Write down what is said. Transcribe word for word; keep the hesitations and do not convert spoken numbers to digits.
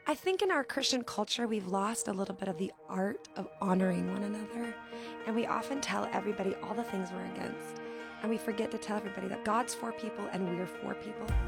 I think in our Christian culture, we've lost a little bit of the art of honoring one another. And we often tell everybody all the things we're against. And we forget to tell everybody that God's for people and we're for people.